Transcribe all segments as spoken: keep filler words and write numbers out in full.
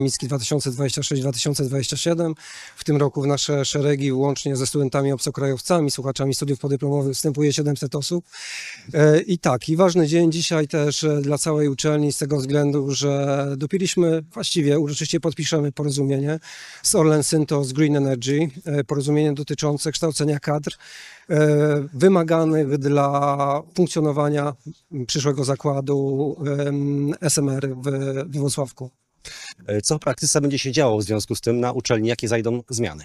Micki dwa tysiące dwadzieścia sześć dwa tysiące dwadzieścia siedem. W tym roku w nasze szeregi, łącznie ze studentami obcokrajowcami, słuchaczami studiów podyplomowych, wstępuje siedemset osób. I tak, i ważny dzień dzisiaj też dla całej uczelni z tego względu, że dopiliśmy, właściwie uroczyście podpiszemy porozumienie z Orlen Synthos Green Energy, porozumienie dotyczące kształcenia kadr wymaganych dla funkcjonowania przyszłego zakładu S M R w, w Włocławku. Co w praktyce będzie się działo w związku z tym na uczelni? Jakie zajdą zmiany?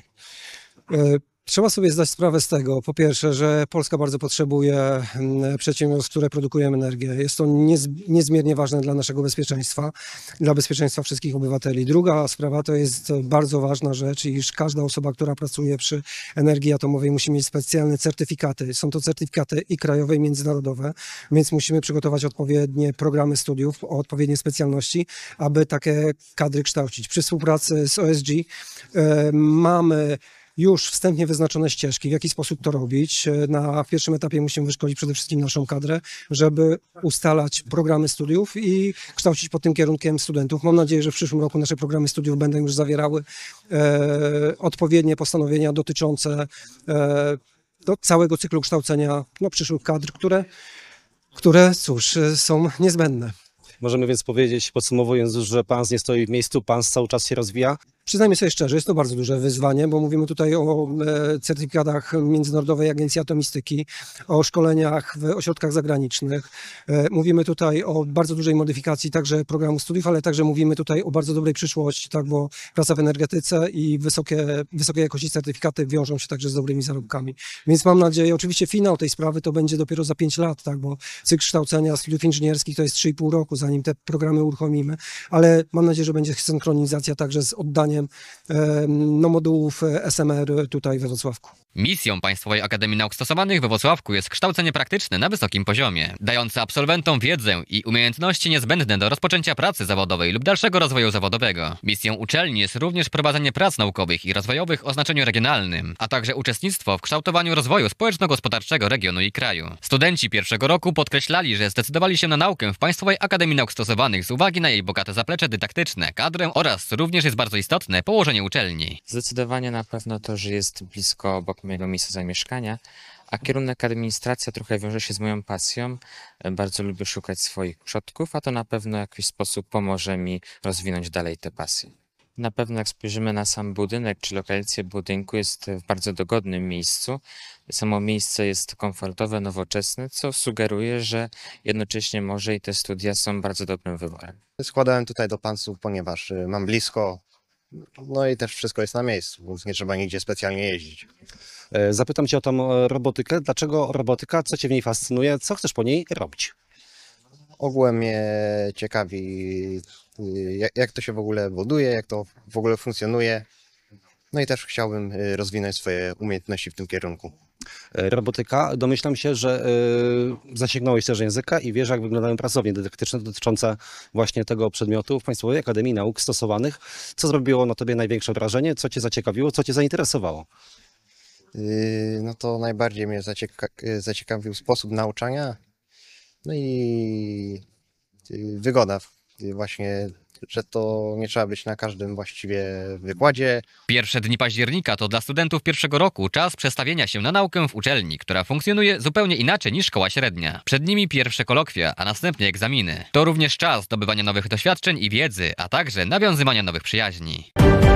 Trzeba sobie zdać sprawę z tego, po pierwsze, że Polska bardzo potrzebuje przedsiębiorstw, które produkują energię. Jest to niez, niezmiernie ważne dla naszego bezpieczeństwa, dla bezpieczeństwa wszystkich obywateli. Druga sprawa to jest bardzo ważna rzecz, iż każda osoba, która pracuje przy energii atomowej, musi mieć specjalne certyfikaty. Są to certyfikaty i krajowe, i międzynarodowe, więc musimy przygotować odpowiednie programy studiów o odpowiednie specjalności, aby takie kadry kształcić. Przy współpracy z O S G e, mamy już wstępnie wyznaczone ścieżki, w jaki sposób to robić. Na pierwszym etapie musimy wyszkolić przede wszystkim naszą kadrę, żeby ustalać programy studiów i kształcić pod tym kierunkiem studentów. Mam nadzieję, że w przyszłym roku nasze programy studiów będą już zawierały e, odpowiednie postanowienia dotyczące e, do całego cyklu kształcenia no, przyszłych kadr, które, które cóż, są niezbędne. Możemy więc powiedzieć, podsumowując, że P A N S nie stoi w miejscu, P A N S cały czas się rozwija? Przyznajmy sobie szczerze, jest to bardzo duże wyzwanie, bo mówimy tutaj o e, certyfikatach Międzynarodowej Agencji Atomistyki, o szkoleniach w ośrodkach zagranicznych. E, mówimy tutaj o bardzo dużej modyfikacji także programu studiów, ale także mówimy tutaj o bardzo dobrej przyszłości, tak, bo praca w energetyce i wysokie, wysokiej jakości certyfikaty wiążą się także z dobrymi zarobkami. Więc mam nadzieję, oczywiście finał tej sprawy to będzie dopiero za pięć lat, tak, bo cykl kształcenia studiów inżynierskich to jest trzy i pół roku, zanim te programy uruchomimy, ale mam nadzieję, że będzie synchronizacja także z oddaniem no, modułów S M R tutaj we Wrocławku. Misją Państwowej Akademii Nauk Stosowanych we Włocławku jest kształcenie praktyczne na wysokim poziomie, dające absolwentom wiedzę i umiejętności niezbędne do rozpoczęcia pracy zawodowej lub dalszego rozwoju zawodowego. Misją uczelni jest również prowadzenie prac naukowych i rozwojowych o znaczeniu regionalnym, a także uczestnictwo w kształtowaniu rozwoju społeczno-gospodarczego regionu i kraju. Studenci pierwszego roku podkreślali, że zdecydowali się na naukę w Państwowej Akademii Nauk Stosowanych z uwagi na jej bogate zaplecze dydaktyczne, kadrę oraz również jest bardzo istotne położenie uczelni. Zdecydowanie na pewno to, że jest blisko obok mojego miejsca zamieszkania, a kierunek administracja trochę wiąże się z moją pasją. Bardzo lubię szukać swoich przodków, a to na pewno w jakiś sposób pomoże mi rozwinąć dalej tę pasję. Na pewno jak spojrzymy na sam budynek czy lokalizację budynku, jest w bardzo dogodnym miejscu. Samo miejsce jest komfortowe, nowoczesne, co sugeruje, że jednocześnie może i te studia są bardzo dobrym wyborem. Składałem tutaj do P A N S-u, ponieważ mam blisko, no i też wszystko jest na miejscu, więc nie trzeba nigdzie specjalnie jeździć. Zapytam Cię o tą robotykę. Dlaczego robotyka? Co Cię w niej fascynuje? Co chcesz po niej robić? Ogółem mnie ciekawi, jak to się w ogóle buduje, jak to w ogóle funkcjonuje. No i też chciałbym rozwinąć swoje umiejętności w tym kierunku. Robotyka. Domyślam się, że y, zasięgnąłeś też języka i wiesz, jak wyglądają pracownie dydaktyczne dotyczące właśnie tego przedmiotu w Państwowej Akademii Nauk Stosowanych. Co zrobiło na Tobie największe wrażenie? Co Cię zaciekawiło? Co Cię zainteresowało? Yy, no to najbardziej mnie zacieka zaciekawił sposób nauczania. No i yy, wygoda. Yy, właśnie, że to nie trzeba być na każdym właściwie wykładzie. Pierwsze dni października to dla studentów pierwszego roku czas przestawienia się na naukę w uczelni, która funkcjonuje zupełnie inaczej niż szkoła średnia. Przed nimi pierwsze kolokwia, a następnie egzaminy. To również czas zdobywania nowych doświadczeń i wiedzy, a także nawiązywania nowych przyjaźni.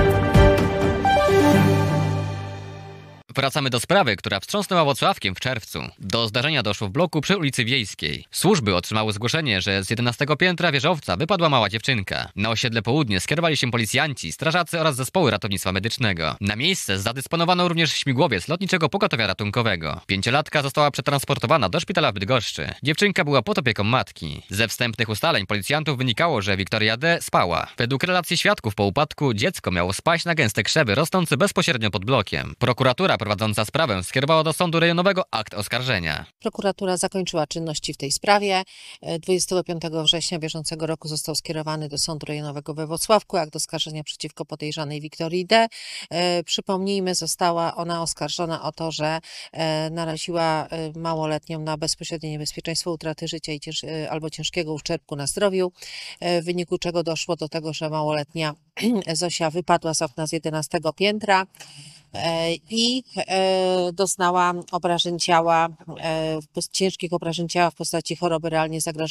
Wracamy do sprawy, która wstrząsnęła Włocławkiem w czerwcu. Do zdarzenia doszło w bloku przy ulicy Wiejskiej. Służby otrzymały zgłoszenie, że z jedenastego piętra wieżowca wypadła mała dziewczynka. Na osiedle Południe skierowali się policjanci, strażacy oraz zespoły ratownictwa medycznego. Na miejsce zadysponowano również śmigłowiec Lotniczego Pogotowia Ratunkowego. Pięciolatka została przetransportowana do szpitala w Bydgoszczy. Dziewczynka była pod opieką matki. Ze wstępnych ustaleń policjantów wynikało, że Wiktoria D. spała. Według relacji świadków po upadku dziecko miało spaść na gęste krzewy rosnące bezpośrednio pod blokiem. Prokuratura prowadząca sprawę skierowała do sądu rejonowego akt oskarżenia. Prokuratura zakończyła czynności w tej sprawie. dwudziestego piątego września bieżącego roku został skierowany do Sądu Rejonowego we Włocławku akt oskarżenia przeciwko podejrzanej Wiktorii D. E, Przypomnijmy, została ona oskarżona o to, że e, naraziła e, małoletnią na bezpośrednie niebezpieczeństwo utraty życia i cięż, e, albo ciężkiego uszczerbku na zdrowiu, e, w wyniku czego doszło do tego, że małoletnia Zosia wypadła z okna z jedenastego piętra e, i e, doznała obrażeń ciała, e, ciężkich obrażeń ciała w postaci choroby realnie zagrażającej